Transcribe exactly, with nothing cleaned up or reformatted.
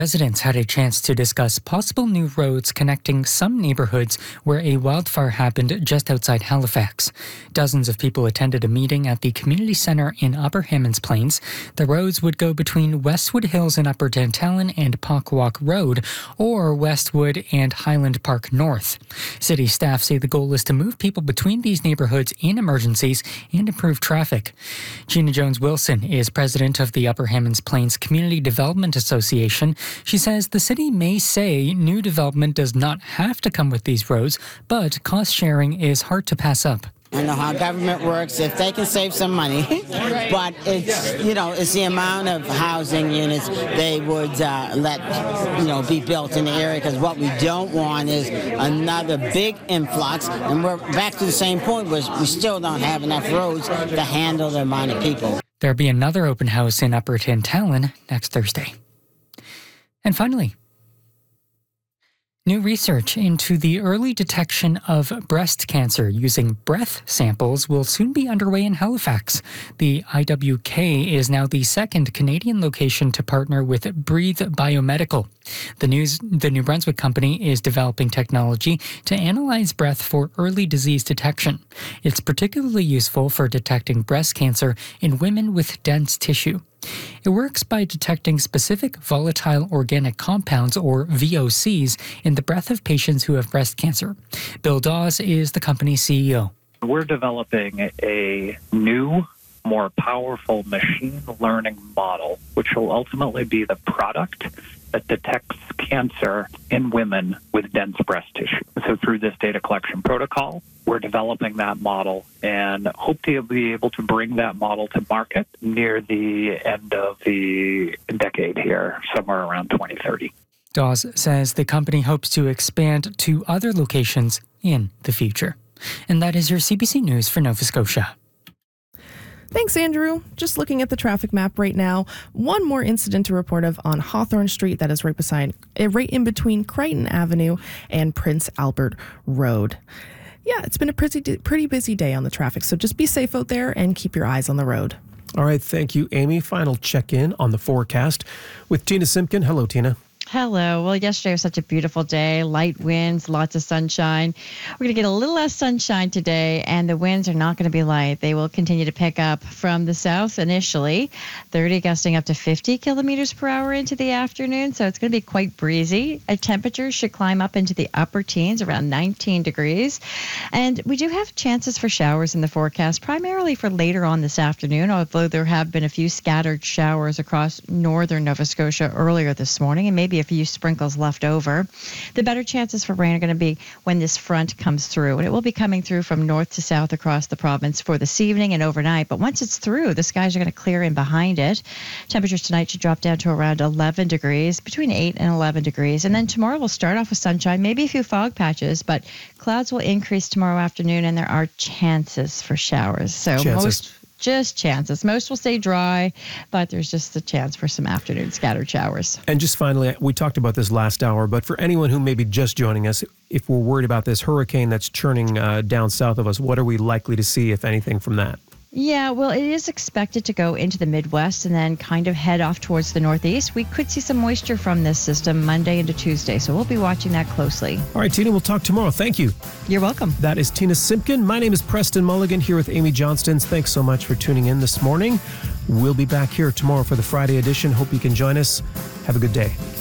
Residents had a chance to discuss possible new roads connecting some neighborhoods where a wildfire happened just outside Halifax. Dozens of people attended a meeting at the community centre in Upper Hammonds Plains. The roads would go between Westwood Hills in Upper Tantallon and Pockwalk Road, or Westwood and Highland Park North. City staff say the goal is to move people between these neighborhoods in emergencies and improve traffic. Gina Jones-Wilson is president of the Upper Hammonds Plains Community Development Association. She says the city may say new development does not have to come with these roads, but cost sharing is hard to pass up. I know how government works. If they can save some money, but it's, you know, it's the amount of housing units they would uh, let, you know, be built in the area, because what we don't want is another big influx, and we're back to the same point where we still don't have enough roads to handle the amount of people. There'll be another open house in Upper Tantallon next Thursday. And finally, new research into the early detection of breast cancer using breath samples will soon be underway in Halifax. The I W K is now the second Canadian location to partner with Breathe Biomedical. The, news, the New Brunswick company is developing technology to analyze breath for early disease detection. It's particularly useful for detecting breast cancer in women with dense tissue. It works by detecting specific volatile organic compounds, or V O Cs, in the breath of patients who have breast cancer. Bill Dawes is the company's C E O. We're developing a new, more powerful machine learning model, which will ultimately be the product that detects cancer in women with dense breast tissue. So through this data collection protocol, we're developing that model and hope to be able to bring that model to market near the end of the decade here, somewhere around twenty thirty. Dawes says the company hopes to expand to other locations in the future. And that is your C B C News for Nova Scotia. Thanks, Andrew. Just looking at the traffic map right now, one more incident to report of on Hawthorne Street, that is right beside, right in between Crichton Avenue and Prince Albert Road. Yeah, it's been a pretty, pretty busy day on the traffic, so just be safe out there and keep your eyes on the road. All right, thank you, Amy. Final check-in on the forecast with Tina Simpkin. Hello, Tina. Hello. Well, yesterday was such a beautiful day, light winds, lots of sunshine. We're going to get a little less sunshine today, and the winds are not going to be light. They will continue to pick up from the south initially, thirty gusting up to fifty kilometers per hour into the afternoon, so it's going to be quite breezy. A temperature should climb up into the upper teens, around nineteen degrees. And we do have chances for showers in the forecast, primarily for later on this afternoon, although there have been a few scattered showers across northern Nova Scotia earlier this morning, and maybe a few sprinkles left over. The better chances for rain are going to be when this front comes through, and it will be coming through from north to south across the province for this evening and overnight. But once it's through, the skies are going to clear in behind it. Temperatures tonight should drop down to around eleven degrees, between eight and eleven degrees. And then tomorrow we'll start off with sunshine, maybe a few fog patches, but clouds will increase tomorrow afternoon, and there are chances for showers. So chances. most Just chances. Most will stay dry, but there's just a chance for some afternoon scattered showers. And just finally, we talked about this last hour, but for anyone who may be just joining us, if we're worried about this hurricane that's churning uh, down south of us, what are we likely to see, if anything, from that? Yeah, well, it is expected to go into the Midwest and then kind of head off towards the Northeast. We could see some moisture from this system Monday into Tuesday, so we'll be watching that closely. All right, Tina, we'll talk tomorrow. Thank you. You're welcome. That is Tina Simpkin. My name is Preston Mulligan here with Amy Johnston. Thanks so much for tuning in this morning. We'll be back here tomorrow for the Friday edition. Hope you can join us. Have a good day.